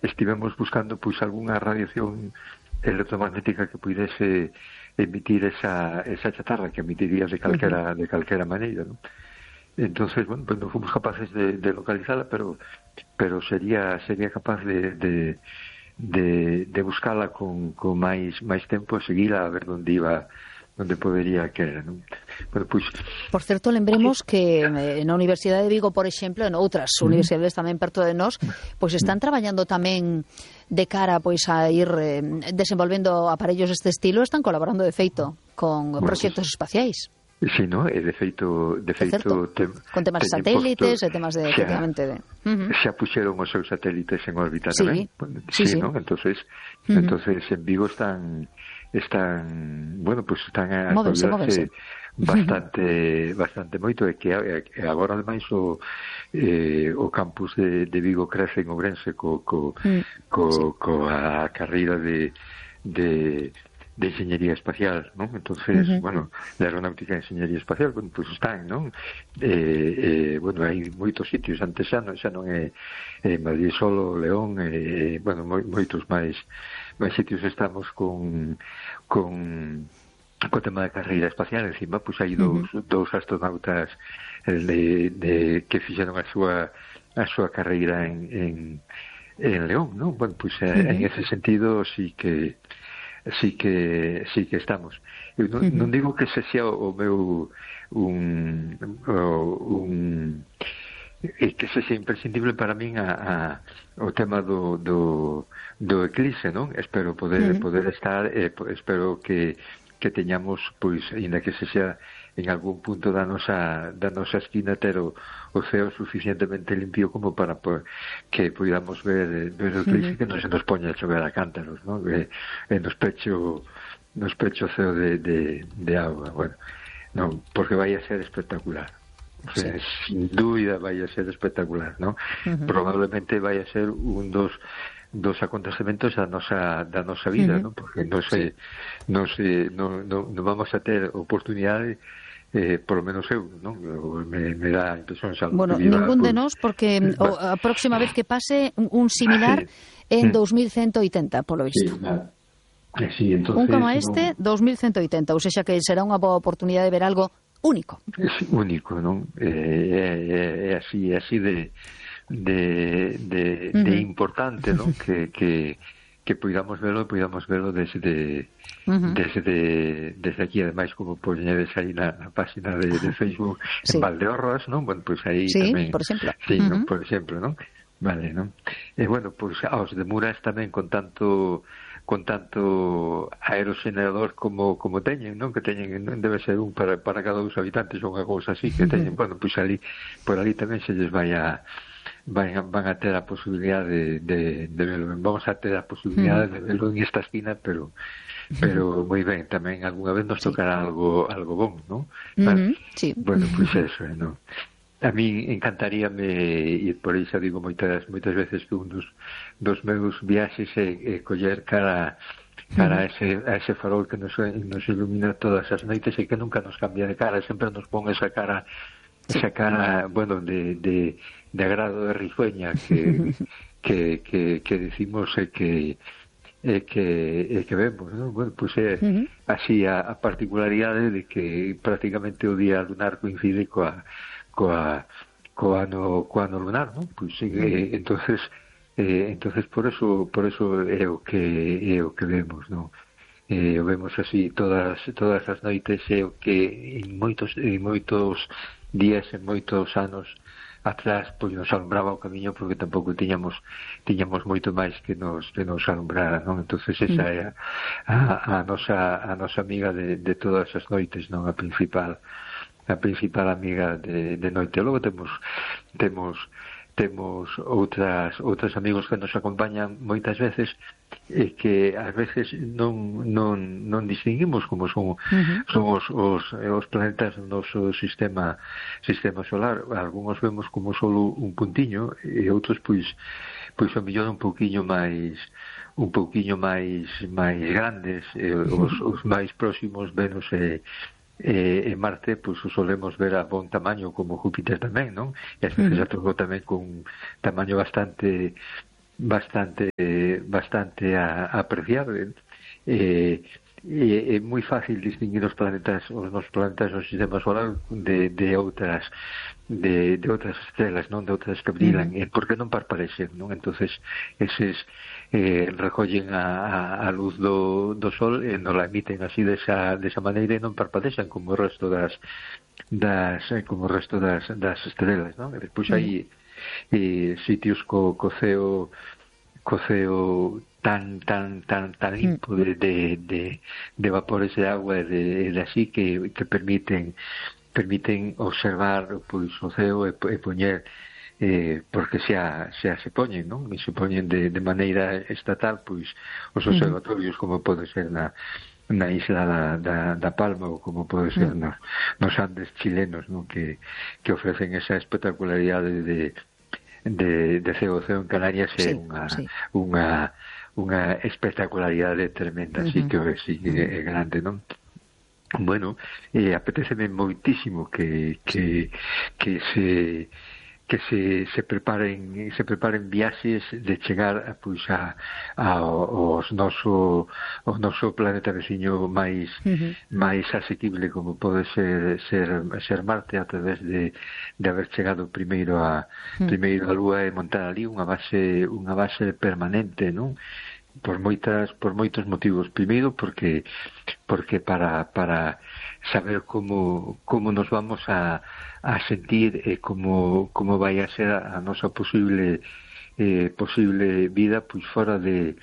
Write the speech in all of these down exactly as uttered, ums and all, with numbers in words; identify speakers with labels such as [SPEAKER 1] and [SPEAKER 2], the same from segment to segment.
[SPEAKER 1] estivemos buscando pois algunha radiación electromagnética que puidese emitir esa, esa chatarra que emitiría de calquera, de calquera maneira, ¿no? Entonces, bueno, pues no fomos capaces de, de localizarla, pero pero sería sería capaz de de, de, de buscarla con, con máis máis tempo, seguila a ver onde iba, onde podería que era, ¿no? Bueno, pues,
[SPEAKER 2] por certo, lembremos que eh, na Universidade de Vigo, por exemplo, en outras uh-huh. universidades tamén perto de nós, pois están traballando tamén de cara pois a ir eh, desenvolvendo aparellos deste estilo, están colaborando de feito con bueno, proxectos espaciais.
[SPEAKER 1] Sí, no, e de feito, de feito
[SPEAKER 2] tem, con temas de satélites e temas de,
[SPEAKER 1] xa,
[SPEAKER 2] efectivamente, de... Uh-huh.
[SPEAKER 1] xa puxeron os seus satélites en órbita
[SPEAKER 2] sí,
[SPEAKER 1] tamén.
[SPEAKER 2] Sí, sí, sí.
[SPEAKER 1] ¿no? Entonces, uh-huh. entonces en Vigo están están, bueno, pues están a actualizarse bastante bastante moito, e que e agora ademais o eh, o campus de, de Vigo crece en Ourense co co, mm. co, sí. co a carreira de de de enxeñería espacial, ¿no? Entonces, uh-huh. bueno, de aeronáutica e enxeñería espacial, bueno, pues están, ¿no? Eh, eh, bueno, hai moitos sitios, antes xa non, xa non é eh, Madrid solo, León, eh, bueno, moi, moitos máis máis sitios estamos con con co tema de carreira espacial, encima, pues hai dous, uh-huh. dous astronautas de, de, que fixeron a súa a súa carreira en, en, en León, ¿no? Bueno, pues uh-huh. en ese sentido sí que sí que sí que estamos. Eu non, uh-huh. non digo que se sea o meu un un que se sea imprescindible para min a, a o tema do do do eclipse, non? Espero poder uh-huh. poder estar, eh, espero que que teñamos, pois, ainda que se sea en algún punto da nosa da nosa esquina, ter o, o ceo suficientemente limpio como para por, que podamos ver, ver o eclipse, uh-huh. que non se nos poña a chover a cántaros, non? E, e nos pecho nos pecho o ceo de, de, de agua, bueno, non, porque vai a ser espectacular. O sea, sí. Sin dúbida vai a ser espectacular, ¿no? Uh-huh. Probablemente vai a ser un dos dos acontecementos da nosa da nosa vida, uh-huh. ¿no? Porque non se sí. non se non no, no vamos a ter oportunidade, eh, por lo menos eu, ¿no? Me, me dá impresión xa.
[SPEAKER 2] Bueno, ningún por... de nós, porque o, a próxima vez que pase un similar sí. en dos mil ciento oitenta, polo visto.
[SPEAKER 1] Sí, claro. Sí, entonces,
[SPEAKER 2] un como este, no... dos mil ciento oitenta, ou seja que será unha boa oportunidade de ver algo único.
[SPEAKER 1] É único, non? É, é, é así, é así de de, de, uh-huh. de importante, ¿no? que, que, que podamos verlo, podamos verlo desde uh-huh. desde desde aquí, además, como poñedes aí na, na página de, de Facebook, sí. en Valdeorras, ¿no? Bueno, pues aí
[SPEAKER 2] sí,
[SPEAKER 1] tamén,
[SPEAKER 2] por exemplo.
[SPEAKER 1] sí,
[SPEAKER 2] uh-huh.
[SPEAKER 1] ¿no? Por exemplo, ¿no? Vale, ¿no? E bueno, pues aos de Muras tamén con tanto con tanto aerogenerador como como teñen, non? Que teñen, non debe ser un para, para cada dos habitantes ou unha cousa así que teñen, bueno, pois pues ali por ali tamén se lles vai a van, van a ter a posibilidade de, de, de verlo. Vamos a ter a posibilidade mm. de verlo en esta esquina, pero pero moi ben, tamén algunha vez nos tocará sí. algo algo bon, non?
[SPEAKER 2] Mm-hmm. Sí.
[SPEAKER 1] Bueno, pois pues eso, non? A mí encantaríame, e por iso digo moitas moitas veces que un dos, dos meus viaxes é, é coller cara cara a ese, a ese farol que nos, nos ilumina todas as noites e que nunca nos cambia de cara, sempre nos pon esa cara esa cara, bueno, de, de, de agrado, de risueña que, que, que, que decimos e que e que, e que vemos, ¿no? Bueno, pues é uh-huh. así a, a particularidade de que prácticamente o día lunar coincide coa coa co ano co ano lunar, ¿no? Pues eh, entonces eh, entonces por eso por eso é o que é o que vemos, ¿no? Eh, o vemos así todas todas as noites, é o que en moitos en moitos días, en moitos anos atrás, pois nos alumbraba o camiño, porque tampouco tiñamos tiñamos moito máis que nos que nos alumbrara, non? Entonces esa é a, a, a nosa a nosa amiga de, de todas as noites, non? A principal a principal amiga de, de noite. Logo temos temos temos outras outros amigos que nos acompañan moitas veces e que ás veces non non non distinguimos como son uh-huh. son os, os os planetas do noso sistema sistema solar. Algúns vemos como solo un puntiño e outros pois pois ao mellor un pouquiño máis un pouquiño máis máis grandes, e os os máis próximos, Venus e E, en Marte, pois, pues, solemos ver a bon tamaño como Júpiter tamén, non? E as veces uh-huh. a todo tamén con un tamaño bastante bastante bastante a, apreciable. Eh, é, é moi fácil distinguir os planetas, os nos planetas do sistema solar de, de outras de, de outras estrelas, non, de outras que brillan, uh-huh. porque non parpadexen, non? Entonces eses eh, recollen a, a, a luz do, do sol e non la emiten así desa, desa maneira e non parpadexan como o resto das das como o resto das, das estrelas, non? E despois uh-huh. hai eh, sitios co, co ceo co ceo tan tan tan tan limpo de, de, de, de vapores de agua e de, de así que, que permiten permiten observar pois, o ceo e, e poñer eh, porque xa, xa se poñen, non? E se poñen de, de maneira estatal pois os observatorios como pode ser na na isla da, da, da Palma ou como pode ser nos, nos Andes chilenos, non? Que, que ofrecen esa espectacularidade de de, de ceo ceo en Canarias é sí, unha, sí. unha unha espectacularidade tremenda, así uh-huh. que sí, é grande, non? Bueno, eh, apetéceme moitísimo que que que se que se se preparen se preparen viaxes de chegar a pois a, a os noso o noso planeta veciño máis uh-huh. máis asequible como pode ser ser ser Marte a través de de haber chegado primeiro a uh-huh. primeiro a Lúa e montar ali unha base unha base permanente, non? Por moitas por moitos motivos. Primeiro porque porque para para saber como como nos vamos a a sentir e como como vai a ser a nosa posible eh, posible vida pois fora de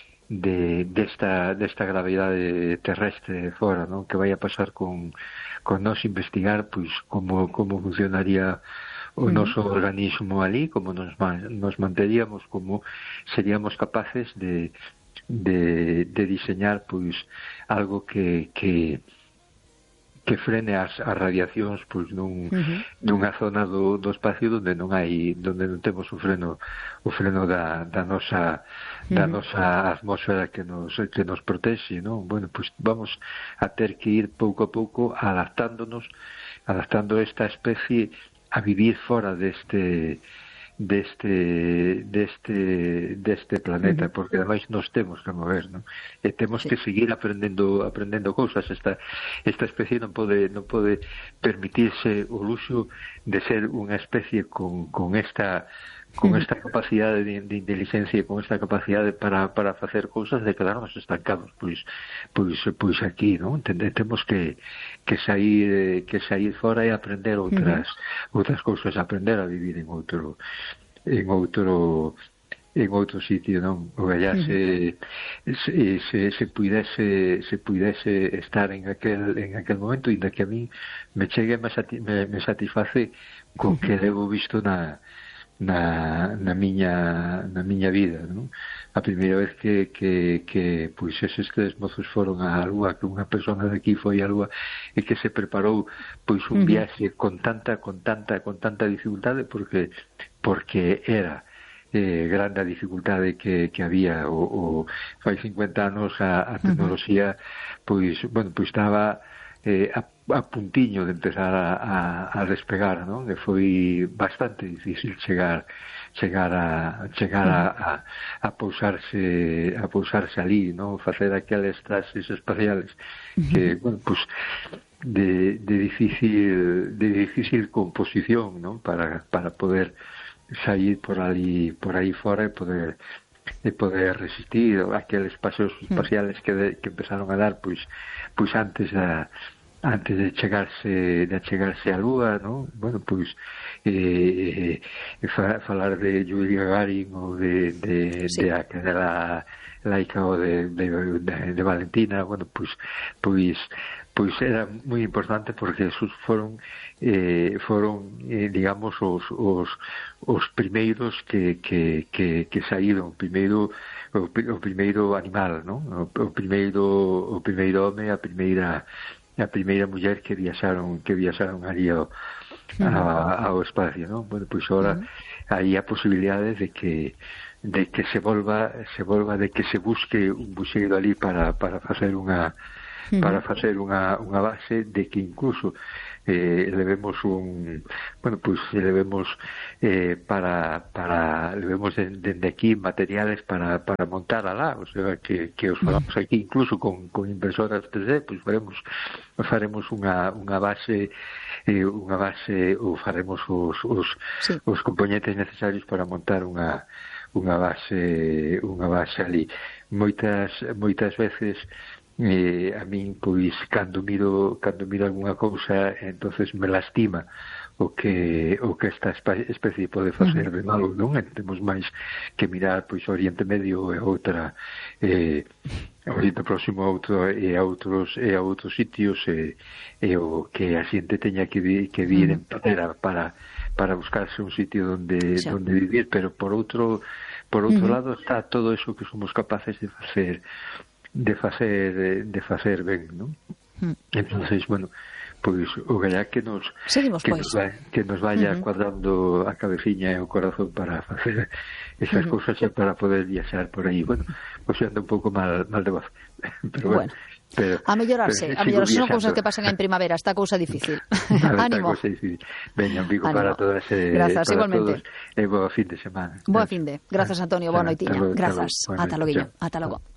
[SPEAKER 1] de desta desta gravidade terrestre fora, non? Que vai a pasar con con nos investigar pois como como funcionaría o noso organismo ali, como nos, nos manteríamos, como seríamos capaces de, de, de diseñar pois algo que, que, que frene as, as radiacións pois nun, uh-huh. nunha zona do, do espacio donde non hai, donde non temos o freno o freno da, da nosa da uh-huh. nosa atmósfera que nos que nos protexe, non? Bueno, pois vamos a ter que ir pouco a pouco adaptándonos, adaptando esta especie a vivir fora deste deste deste deste planeta, porque ademais nos temos que mover, non? E temos sí. que seguir aprendendo aprendendo cousas. Esta esta especie non pode non pode permitirse o luxo de ser unha especie con con esta con esta capacidade de, de inteligencia e con esta capacidade para, para facer cousas de quedarnos estancados pois pois pois aquí, non? Temos que que sair que sair fora e aprender outras uh-huh. outras cousas, aprender a vivir en outro en outro en outro sitio, non? O allá uh-huh. se, se se se puidese se puidese estar en aquel en aquel momento, inda que a mí me chegue me, sati, me, me satisface con uh-huh. que levo visto na na, na miña na miña vida, non? A primeira vez que, que, que pois eses tres mozos foron á Lúa, que unha persona de aquí foi á Lúa e que se preparou pois un viaxe con tanta con tanta con tanta dificultade porque porque era eh, grande a dificultade que, que había o, o fai cincuenta anos a, a tecnoloxía pois bueno, pois estaba eh, a a puntiño de empezar a, a, a despegar, non? E foi bastante difícil chegar chegar a chegar a, a, a pousarse a pousarse ali, non? Facer aqueles traxes espaciales que, bueno, pues de, de difícil de difícil composición, non? Para para poder sair por ali por aí fora e poder e poder resistir aqueles paseos espaciales que, de, que empezaron a dar pois pois antes da antes de chegarse de chegarse á Lúa, non? Bueno, pois eh, eh, falar de Yuri Gagarin ou de de, sí. de, de, de la laica ou de, de, de, de Valentina, bueno, pois pois pois era moi importante porque esos foron eh, foron eh, digamos os, os os primeiros que, que, que, que saíron primeiro o, o primeiro animal, non? O, o primeiro o primeiro home, a primeira a primeira muller que viaxaron que viaxaron ali ao, a, ao espacio, non? Bueno, pois agora uh-huh. hai a posibilidade de que de que se volva se volva de que se busque un buxeiro ali para para facer unha uh-huh. para facer unha unha base de que incluso eh, levemos un bueno, pois pues, levemos eh, para para levemos dende de aquí materiales para, para montar alá, o sea, que, que os falamos aquí incluso con, con impresoras tres D, pois pues faremos faremos unha, unha base eh, unha base ou faremos os, os, sí. os componentes necesarios para montar unha unha base unha base ali. Moitas moitas veces eh, a min pois cando miro cando miro algunha cousa entonces me lastima o que o que esta especie pode facer de malo, non? Temos máis que mirar pois Oriente Medio e outra eh, Oriente Próximo a outro e a outros e a outros sitios e, e o que a xente teña que vir, que vir en patera para para buscarse un sitio donde sí. donde vivir, pero por outro por outro uh-huh. lado está todo eso que somos capaces de facer de facer de facer ben, non? Uh-huh. Entonces, bueno, pois o gallá que nos
[SPEAKER 2] Seguimos,
[SPEAKER 1] que,
[SPEAKER 2] pues.
[SPEAKER 1] nos va, que nos vaya uh-huh. cuadrando a cabeciña e o corazón para facer esas uh-huh. cousas e para poder viaxar por aí. Bueno, pois anda un pouco mal, mal de voz, pero bueno, bueno. Pero,
[SPEAKER 2] a mellorarse, a mellorarse son cousas que pasan en primavera, esta cousa difícil. Ánimo.
[SPEAKER 1] Veña, un pico para todas e
[SPEAKER 2] Grazas,
[SPEAKER 1] para
[SPEAKER 2] igualmente.
[SPEAKER 1] Todos, e boa fin de semana.
[SPEAKER 2] Boa fin de. Grazas, Antonio, boa noitiña. Grazas. Ata logo. Ata logo.